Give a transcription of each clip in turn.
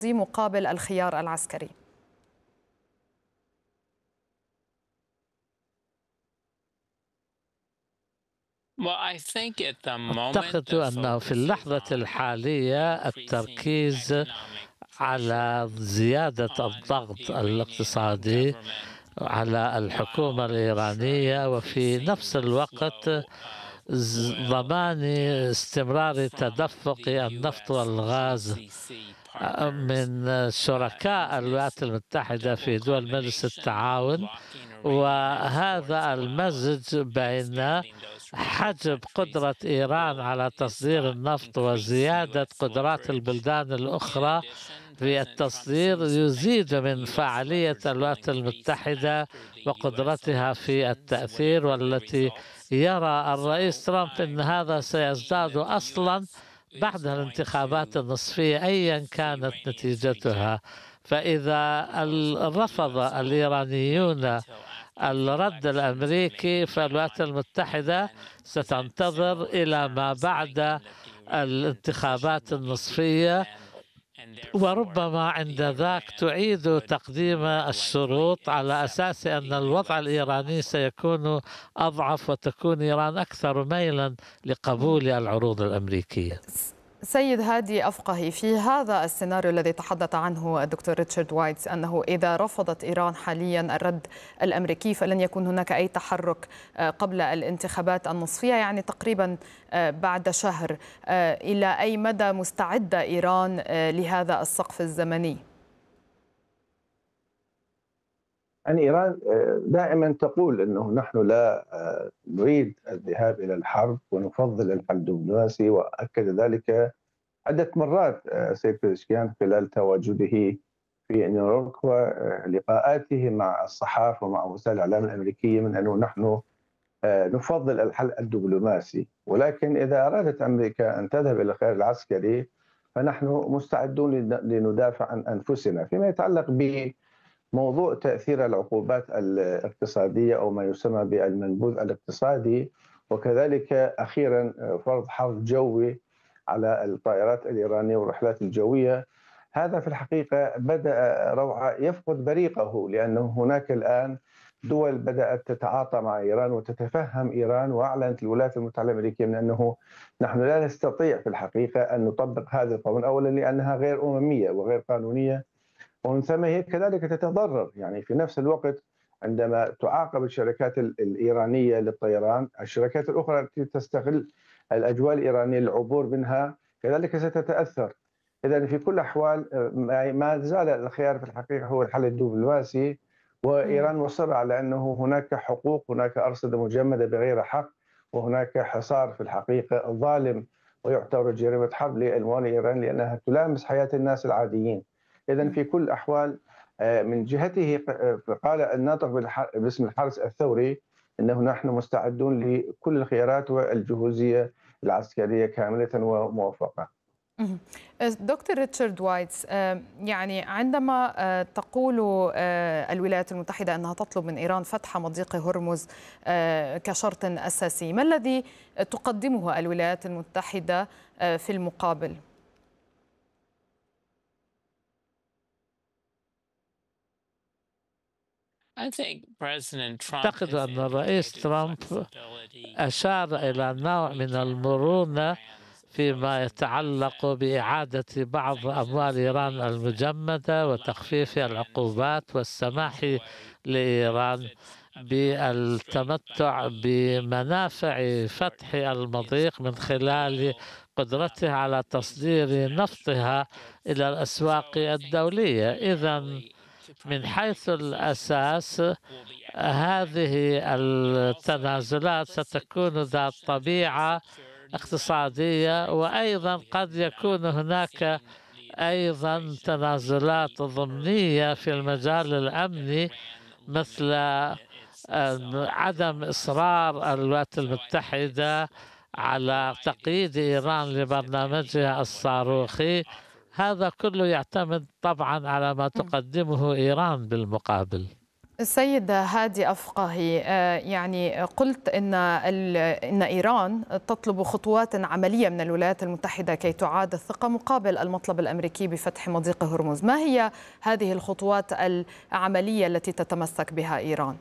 مقابل الخيار العسكري؟ أعتقد أنه في اللحظة الحالية التركيز على زيادة الضغط الاقتصادي على الحكومة الإيرانية، وفي نفس الوقت ضمان استمرار تدفق النفط والغاز من شركاء الولايات المتحدة في دول مجلس التعاون. وهذا المزج بين حجب قدرة إيران على تصدير النفط وزيادة قدرات البلدان الأخرى في التصدير يزيد من فعالية الولايات المتحدة وقدرتها في التأثير، والتي يرى الرئيس ترامب أن هذا سيزداد أصلا بعد الانتخابات النصفية أيا كانت نتيجتها. فإذا رفض الإيرانيون الرد الأمريكي فالولايات المتحدة ستنتظر إلى ما بعد الانتخابات النصفية، وربما عند ذاك تعيد تقديم الشروط على أساس أن الوضع الإيراني سيكون أضعف وتكون إيران أكثر ميلا لقبول العروض الأمريكية. سيد هادي أفقهي، في هذا السيناريو الذي تحدث عنه الدكتور ريتشارد وايتس أنه إذا رفضت إيران حاليا الرد الأمريكي فلن يكون هناك أي تحرك قبل الانتخابات النصفية، يعني تقريبا بعد شهر، إلى أي مدى مستعدة إيران لهذا السقف الزمني؟ يعني إيران دائما تقول أنه نحن لا نريد الذهاب إلى الحرب ونفضل الحل الدبلوماسي، وأكد ذلك عدة مرات سيد بيزشكيان خلال تواجده في نيويورك ولقاءاته مع الصحافة ومع وسائل الإعلام الأمريكية من أنه نحن نفضل الحل الدبلوماسي، ولكن إذا أرادت أمريكا أن تذهب إلى الخيار العسكري فنحن مستعدون لندافع عن أنفسنا. فيما يتعلق بموضوع تأثير العقوبات الاقتصادية أو ما يسمى بالمنبوذ الاقتصادي، وكذلك أخيرا فرض حظر جوي على الطائرات الإيرانية والرحلات الجوية، هذا في الحقيقة بدأ روعة يفقد بريقه، لأنه هناك الآن دول بدأت تتعاطى مع إيران وتتفهم إيران، وأعلنت الولايات المتحدة الأمريكية من أنه نحن لا نستطيع في الحقيقة أن نطبق هذا القانون، أولا لأنها غير أممية وغير قانونية، ومن ثم هي كذلك تتضرر. يعني في نفس الوقت عندما تعاقب الشركات الإيرانية للطيران، الشركات الأخرى التي تستغل الأجواء الإيرانية للعبور منها كذلك ستتأثر. إذا في كل الأحوال ما زال الخيار في الحقيقة هو الحل الدبلوماسي، وإيران مصرة على أنه هناك حقوق، هناك أرصدة مجمدة بغير حق، وهناك حصار في الحقيقة ظالم ويعتبر جريمة حرب للمواطنين الإيرانيين لأنها تلامس حياة الناس العاديين. إذا في كل الأحوال من جهته قال الناطق باسم الحرس الثوري أنه نحن مستعدون لكل الخيارات والجهوزية العسكرية كاملة وموفقة. دكتور ريتشارد وايتس، يعني عندما تقول الولايات المتحدة أنها تطلب من إيران فتح مضيق هرمز كشرط أساسي، ما الذي تقدمه الولايات المتحدة في المقابل؟ أعتقد أن الرئيس ترامب أشار إلى نوع من المرونة فيما يتعلق بإعادة بعض أموال إيران المجمدة وتخفيف العقوبات والسماح لإيران بالتمتع بمنافع فتح المضيق من خلال قدرتها على تصدير نفطها إلى الأسواق الدولية. إذن من حيث الأساس هذه التنازلات ستكون ذات طبيعة اقتصادية، وأيضا قد يكون هناك أيضا تنازلات ضمنية في المجال الأمني، مثل عدم إصرار الولايات المتحدة على تقييد إيران لبرنامجها الصاروخي. هذا كله يعتمد طبعا على ما تقدمه إيران بالمقابل. السيد هادي أفقهي، يعني قلت إن إيران تطلب خطوات عملية من الولايات المتحدة كي تعاد الثقة مقابل المطلب الأمريكي بفتح مضيق هرمز. ما هي هذه الخطوات العملية التي تتمسك بها إيران؟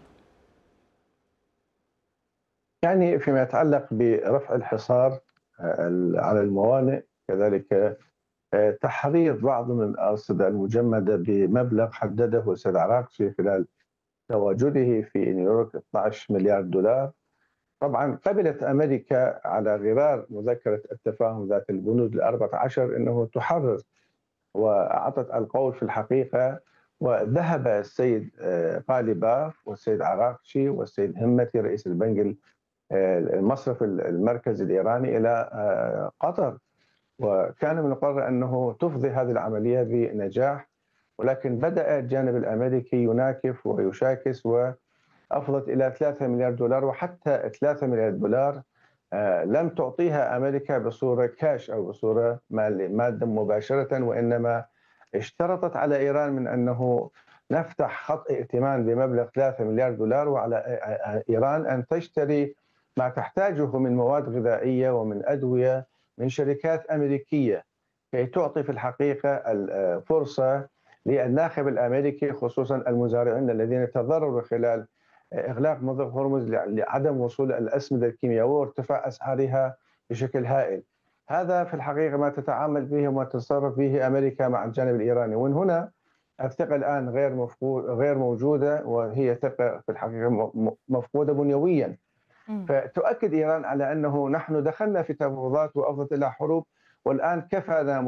يعني فيما يتعلق برفع الحصار على الموانئ، كذلك تحرير بعض من الأرصدة المجمدة بمبلغ حدده السيد عراقشي خلال تواجده في نيويورك 12 مليار دولار. طبعا قبلت أمريكا على غرار مذكرة التفاهم ذات البنود ال14 أنه تحرر، وأعطت القول في الحقيقة. وذهب السيد قالباف والسيد عراقشي والسيد همتي رئيس البنك المصرف المركزي الإيراني إلى قطر، وكان من المقرر أنه تفضي هذه العملية بنجاح، ولكن بدأ الجانب الأمريكي يناكف ويشاكس وأفضت إلى 3 مليار دولار، وحتى 3 مليار دولار لم تعطيها أمريكا بصورة كاش أو بصورة مادة مباشرة، وإنما اشترطت على إيران من أنه نفتح خط ائتمان بمبلغ 3 مليار دولار، وعلى إيران أن تشتري ما تحتاجه من مواد غذائية ومن أدوية من شركات أمريكية، كي تعطي في الحقيقة الفرصة للناخب الأمريكي خصوصا المزارعين الذين تضرروا خلال إغلاق مضيق هرمز لعدم وصول الأسمدة الكيميائية وارتفاع أسعارها بشكل هائل. هذا في الحقيقة ما تتعامل به وما تتصرف به أمريكا مع الجانب الإيراني، ومن هنا الثقة الآن غير موجودة، وهي ثقة في الحقيقة مفقودة بنيويا. فتؤكد إيران على أنه نحن دخلنا في تفاوضات وأفضت إلى حروب، والآن كفانا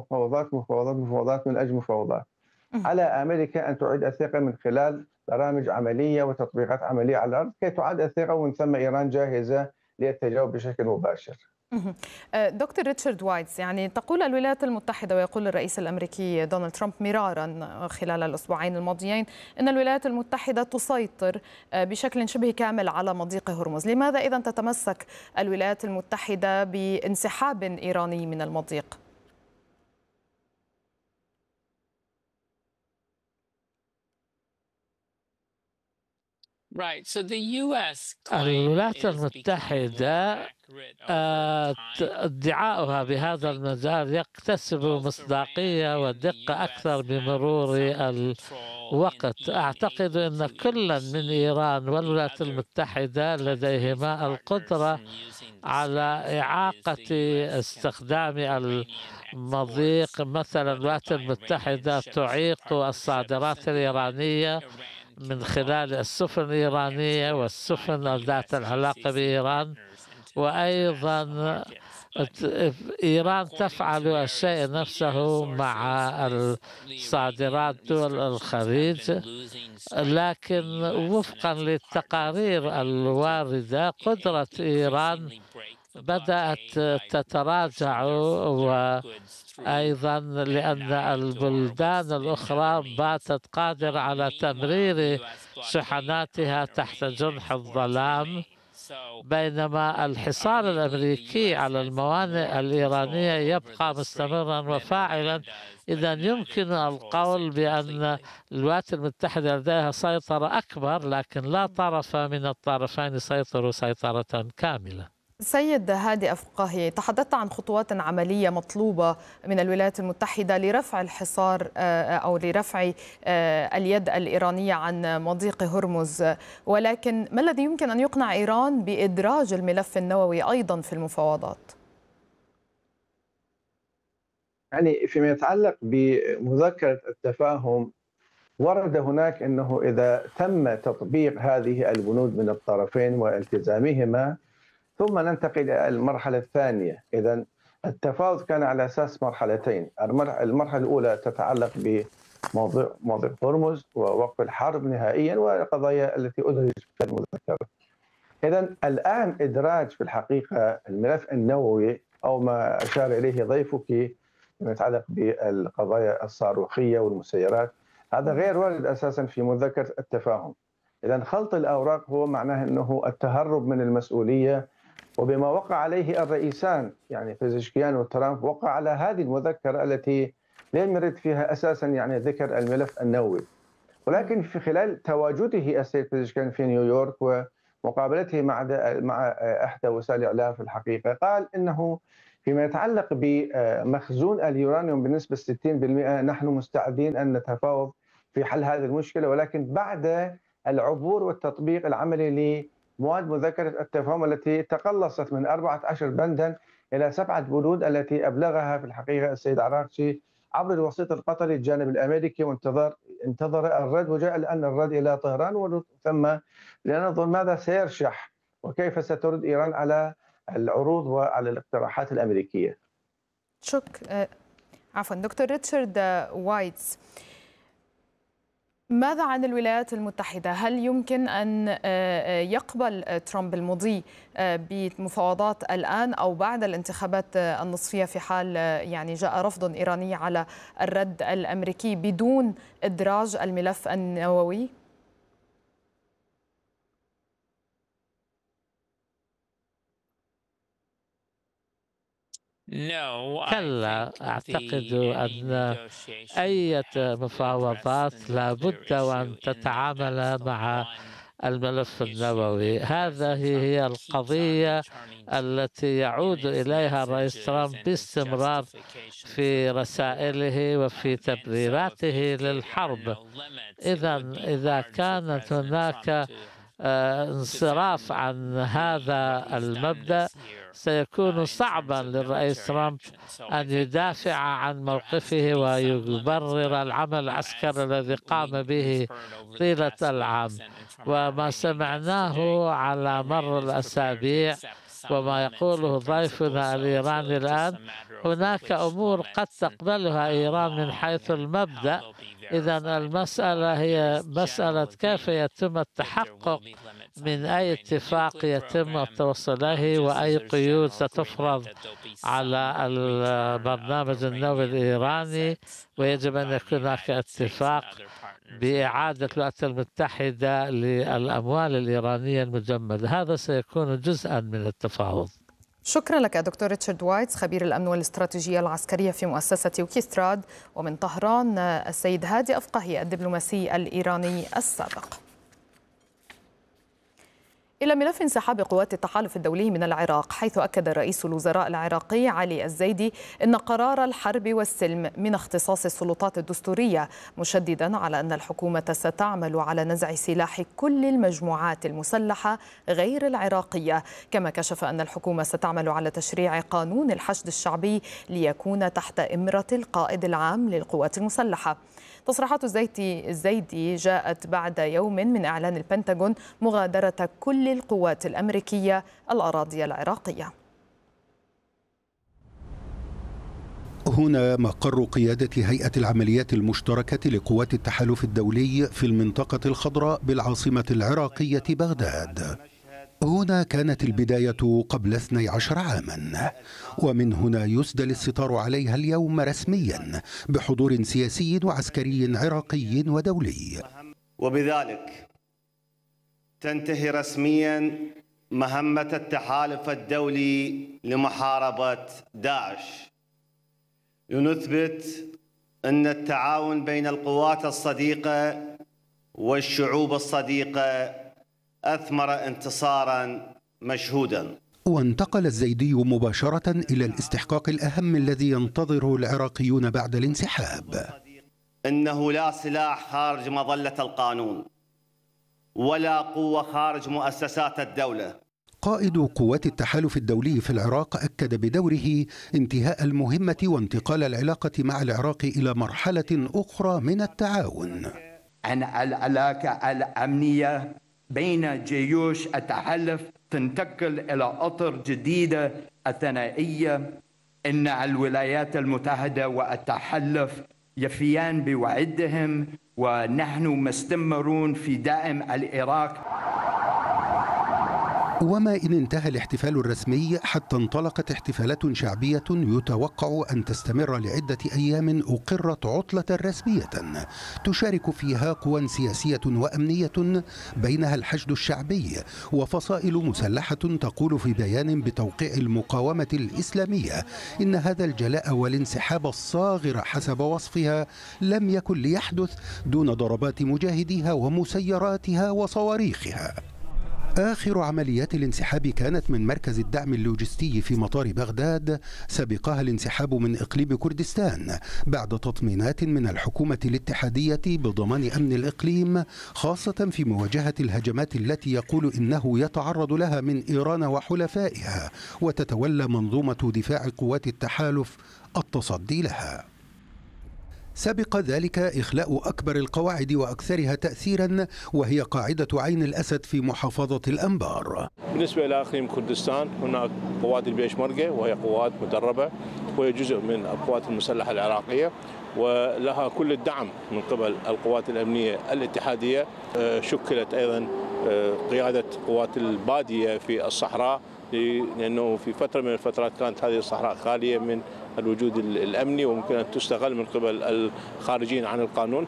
مفاوضات من أجل مفاوضات. على أمريكا أن تعيد الثقة من خلال برامج عملية وتطبيقات عملية على الأرض كي تعاد الثقة، ومن ثم إيران جاهزة للتجاوب بشكل مباشر. دكتور ريتشارد وايتس، يعني تقول الولايات المتحدة ويقول الرئيس الأمريكي دونالد ترامب مرارا خلال الأسبوعين الماضيين أن الولايات المتحدة تسيطر بشكل شبه كامل على مضيق هرمز. لماذا إذا تتمسك الولايات المتحدة بانسحاب إيراني من المضيق؟ الولايات المتحدة ادعاؤها بهذا المجال يكتسب مصداقية ودقة أكثر بمرور الوقت. أعتقد أن كل من إيران والولايات المتحدة لديهما القدرة على إعاقة استخدام المضيق. مثلا الولايات المتحدة تعيق الصادرات الإيرانية من خلال السفن الإيرانية والسفن ذات العلاقة بإيران، وأيضا إيران تفعل الشيء نفسه مع الصادرات دول الخليج. لكن وفقا للتقارير الواردة قدرة إيران بدأت تتراجع، وأيضا لأن البلدان الأخرى باتت قادرة على تمرير شحناتها تحت جنح الظلام، بينما الحصار الأمريكي على الموانئ الإيرانية يبقى مستمرا وفاعلا. إذا يمكن القول بأن الولايات المتحدة لديها سيطرة أكبر، لكن لا طرف من الطرفين سيطر سيطرة كاملة. سيد هادي أفقهي، تحدثت عن خطوات عملية مطلوبة من الولايات المتحدة لرفع الحصار أو لرفع اليد الإيرانية عن مضيق هرمز، ولكن ما الذي يمكن أن يقنع إيران بإدراج الملف النووي أيضا في المفاوضات؟ يعني فيما يتعلق بمذكرة التفاهم، ورد هناك أنه إذا تم تطبيق هذه البنود من الطرفين والتزامهما ثم ننتقل إلى المرحلة الثانية. إذن التفاوض كان على أساس مرحلتين. المرحلة الأولى تتعلق بموضوع هرمز ووقف الحرب نهائيا والقضايا التي أدرجت في المذكرة. إذن الآن إدراج في الحقيقة الملف النووي أو ما أشار إليه ضيفك فيما يتعلق بالقضايا الصاروخية والمسيرات، هذا غير وارد أساسا في مذكرة التفاهم. إذن خلط الأوراق هو معناه أنه التهرب من المسؤولية، وبما وقع عليه الرئيسان يعني بيزشكيان وترامب وقع على هذه المذكرة التي لم يرد فيها أساسا يعني ذكر الملف النووي. ولكن في خلال تواجده السيد بيزشكيان في نيويورك ومقابلته مع إحدى وسائل الإعلام في الحقيقة، قال إنه فيما يتعلق بمخزون اليورانيوم بنسبة 60% نحن مستعدين أن نتفاوض في حل هذه المشكلة، ولكن بعد العبور والتطبيق العملي لمواد مذكرة التفاهم التي تقلصت من 14 بندا إلى 7 بنود التي أبلغها في الحقيقة السيد عراقچي عبر الوسيط القطري الجانب الأمريكي، انتظر الرد، وجاء الآن الرد إلى طهران، ثم لننظر ماذا سيرشح وكيف سترد إيران على العروض وعلى الاقتراحات الأمريكية. دكتور ريتشارد وايتس، ماذا عن الولايات المتحدة؟ هل يمكن أن يقبل ترامب المضي بمفاوضات الآن أو بعد الانتخابات النصفية في حال يعني جاء رفض إيراني على الرد الأمريكي بدون إدراج الملف النووي؟ كلا، أعتقد أن أي مفاوضات لابد وأن تتعامل مع الملف النووي. هذه هي القضية التي يعود إليها الرئيس ترامب باستمرار في رسائله وفي تبريراته للحرب. إذا كانت هناك انصراف عن هذا المبدأ سيكون صعبا للرئيس ترامب أن يدافع عن موقفه ويبرر العمل العسكري الذي قام به طيلة العام. وما سمعناه على مر الأسابيع وما يقوله ضيفنا الإيراني الآن، هناك أمور قد تقبلها إيران من حيث المبدأ. إذن المسألة هي مسألة كيف يتم التحقق من أي اتفاق يتم التوصل إليه وأي قيود ستفرض على البرنامج النووي الإيراني. ويجب أن يكون هناك اتفاق بإعادة الولايات المتحدة للأموال الإيرانية المجمدة. هذا سيكون جزءا من التفاوض. شكرا لك دكتور ريتشارد وايتس، خبير الأمن والاستراتيجية العسكرية في مؤسسة وكيستراد. ومن طهران السيد هادي أفقهي الدبلوماسي الإيراني السابق. إلى ملف انسحاب قوات التحالف الدولي من العراق، حيث أكد رئيس الوزراء العراقي علي الزيدي أن قرار الحرب والسلم من اختصاص السلطات الدستورية، مشددا على أن الحكومة ستعمل على نزع سلاح كل المجموعات المسلحة غير العراقية. كما كشف أن الحكومة ستعمل على تشريع قانون الحشد الشعبي ليكون تحت إمرة القائد العام للقوات المسلحة. تصريحات الزيدي جاءت بعد يوم من إعلان البنتاغون مغادرة كل القوات الأمريكية الأراضي العراقية. هنا مقر قيادة هيئة العمليات المشتركة لقوات التحالف الدولي في المنطقة الخضراء بالعاصمة العراقية بغداد. هنا كانت البداية قبل 12 عاما، ومن هنا يسدل الستار عليها اليوم رسميا بحضور سياسي وعسكري عراقي ودولي. وبذلك تنتهي رسميا مهمة التحالف الدولي لمحاربة داعش، لنثبت أن التعاون بين القوات الصديقة والشعوب الصديقة أثمر انتصارا مشهودا. وانتقل الزيدي مباشرة إلى الاستحقاق الأهم الذي ينتظره العراقيون بعد الانسحاب. إنه لا سلاح خارج مظلة القانون ولا قوة خارج مؤسسات الدولة. قائد قوات التحالف الدولي في العراق أكد بدوره انتهاء المهمة وانتقال العلاقة مع العراق إلى مرحلة أخرى من التعاون. عن العلاقة الأمنية بين جيوش التحالف تنتقل إلى أطر جديدة الثنائية. إن الولايات المتحدة والتحالف يفيان بوعدهم، ونحن مستمرون في دعم العراق. وما إن انتهى الاحتفال الرسمي حتى انطلقت احتفالات شعبية يتوقع أن تستمر لعدة أيام أقرت عطلة رسمية تشارك فيها قوى سياسية وأمنية بينها الحشد الشعبي وفصائل مسلحة تقول في بيان بتوقيع المقاومة الإسلامية إن هذا الجلاء والانسحاب الصاغر حسب وصفها لم يكن ليحدث دون ضربات مجاهديها ومسيراتها وصواريخها. آخر عمليات الانسحاب كانت من مركز الدعم اللوجستي في مطار بغداد، سبقها الانسحاب من إقليم كردستان بعد تطمينات من الحكومة الاتحادية بضمان أمن الإقليم، خاصة في مواجهة الهجمات التي يقول إنه يتعرض لها من إيران وحلفائها، وتتولى منظومة دفاع قوات التحالف التصدي لها. سبق ذلك إخلاء أكبر القواعد وأكثرها تأثيرا وهي قاعدة عين الأسد في محافظة الأنبار. بالنسبة إلى إقليم كردستان هناك قوات البيشمركة وهي قوات مدربة وهي جزء من القوات المسلحة العراقية ولها كل الدعم من قبل القوات الأمنية الاتحادية. شكلت أيضا قيادة قوات البادية في الصحراء لأنه في فترة من الفترات كانت هذه الصحراء خالية من الوجود الأمني وممكن أن تستغل من قبل الخارجين عن القانون.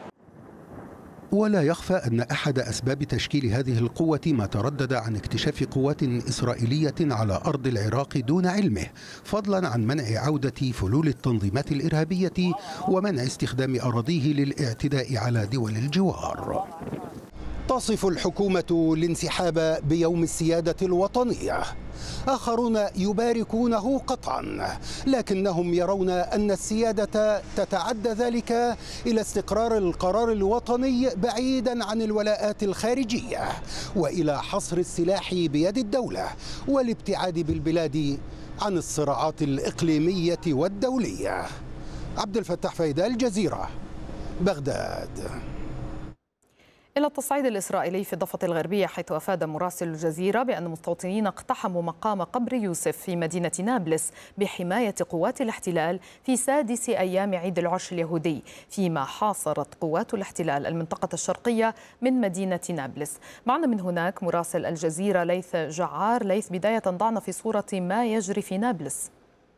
ولا يخفى أن أحد أسباب تشكيل هذه القوة ما تردد عن اكتشاف قوات إسرائيلية على أرض العراق دون علمه، فضلا عن منع عودة فلول التنظيمات الإرهابية ومنع استخدام أراضيه للاعتداء على دول الجوار. تصف الحكومة الانسحاب بيوم السيادة الوطنية، آخرون يباركونه قطعا، لكنهم يرون أن السيادة تتعدى ذلك إلى استقرار القرار الوطني بعيدا عن الولاءات الخارجية وإلى حصر السلاح بيد الدولة والابتعاد بالبلاد عن الصراعات الإقليمية والدولية. عبد الفتاح فايدة، الجزيرة، بغداد. إلى التصعيد الإسرائيلي في الضفة الغربية، حيث أفاد مراسل الجزيرة بأن مستوطنين اقتحموا مقام قبر يوسف في مدينة نابلس بحماية قوات الاحتلال في 6 أيام عيد العرش اليهودي، فيما حاصرت قوات الاحتلال المنطقة الشرقية من مدينة نابلس. معنا من هناك مراسل الجزيرة ليث جعار. ليث، بداية ضعنا في صورة ما يجري في نابلس.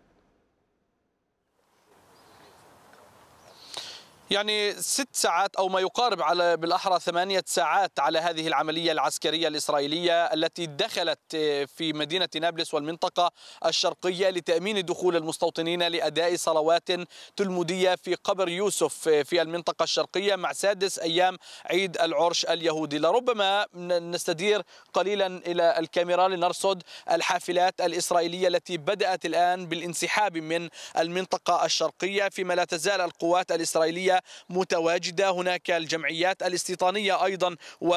يعني 6 ساعات أو ما يقارب على بالأحرى 8 ساعات على هذه العملية العسكرية الإسرائيلية التي دخلت في مدينة نابلس والمنطقة الشرقية لتأمين دخول المستوطنين لأداء صلوات تلمودية في قبر يوسف في المنطقة الشرقية مع 6 أيام عيد العرش اليهودي. لربما نستدير قليلا إلى الكاميرا لنرصد الحافلات الإسرائيلية التي بدأت الآن بالانسحاب من المنطقة الشرقية، فيما لا تزال القوات الإسرائيلية متواجدة. هناك الجمعيات الاستيطانية أيضا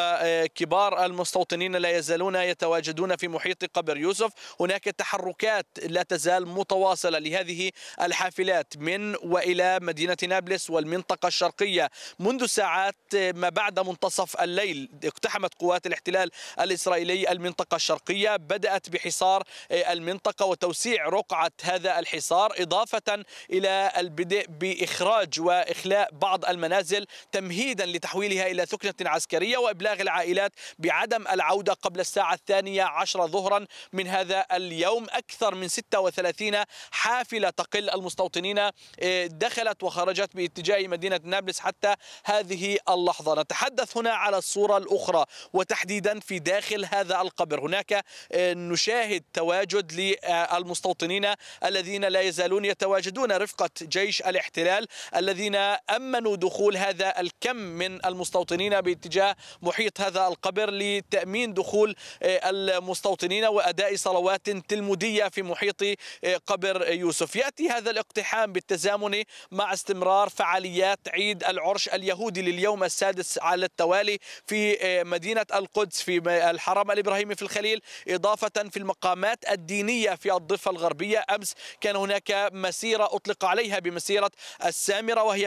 وكبار المستوطنين لا يزالون يتواجدون في محيط قبر يوسف. هناك تحركات لا تزال متواصلة لهذه الحافلات من وإلى مدينة نابلس والمنطقة الشرقية. منذ ساعات ما بعد منتصف الليل اقتحمت قوات الاحتلال الإسرائيلي المنطقة الشرقية، بدأت بحصار المنطقة وتوسيع رقعة هذا الحصار، إضافة إلى البدء بإخراج وإخلاء بعض المنازل تمهيدا لتحويلها إلى ثكنة عسكرية وإبلاغ العائلات بعدم العودة قبل الساعة 12 ظهرا من هذا اليوم. أكثر من 36 حافلة تقل المستوطنين دخلت وخرجت باتجاه مدينة نابلس حتى هذه اللحظة. نتحدث هنا على الصورة الأخرى وتحديدا في داخل هذا القبر. هناك نشاهد تواجد للمستوطنين الذين لا يزالون يتواجدون رفقة جيش الاحتلال الذين أمنوا دخول هذا الكم من المستوطنين باتجاه محيط هذا القبر لتأمين دخول المستوطنين وأداء صلوات تلمودية في محيط قبر يوسف. يأتي هذا الاقتحام بالتزامن مع استمرار فعاليات عيد العرش اليهودي لليوم السادس على التوالي في مدينة القدس في الحرم الإبراهيمي في الخليل، إضافة في المقامات الدينية في الضفة الغربية. أمس كان هناك مسيرة أطلق عليها بمسيرة السامرة، وهي مسيرة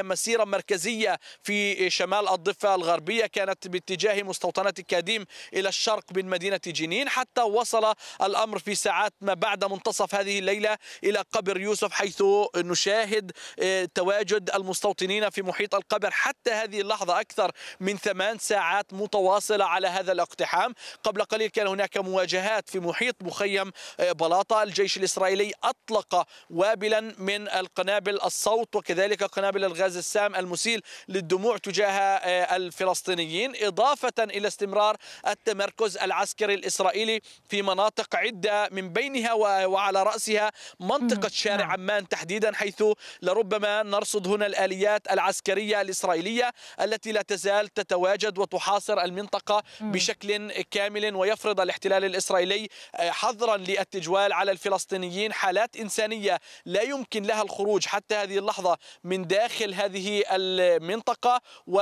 ظهيرة مركزية في شمال الضفة الغربية، كانت باتجاه مستوطنة كاديم إلى الشرق من مدينة جنين، حتى وصل الأمر في ساعات ما بعد منتصف هذه الليلة إلى قبر يوسف، حيث نشاهد تواجد المستوطنين في محيط القبر حتى هذه اللحظة أكثر من 8 ساعات متواصلة على هذا الاقتحام. قبل قليل كان هناك مواجهات في محيط مخيم بلاطة، الجيش الإسرائيلي أطلق وابلا من القنابل الصوت وكذلك قنابل الغاز السام المسيل للدموع تجاه الفلسطينيين، إضافة إلى استمرار التمركز العسكري الإسرائيلي في مناطق عدة، من بينها وعلى رأسها منطقة شارع عمان تحديدا، حيث لربما نرصد هنا الآليات العسكرية الإسرائيلية التي لا تزال تتواجد وتحاصر المنطقة بشكل كامل، ويفرض الاحتلال الإسرائيلي حظرا للتجوال على الفلسطينيين، حالات إنسانية لا يمكن لها الخروج حتى هذه اللحظة من داخل هذه المنطقة.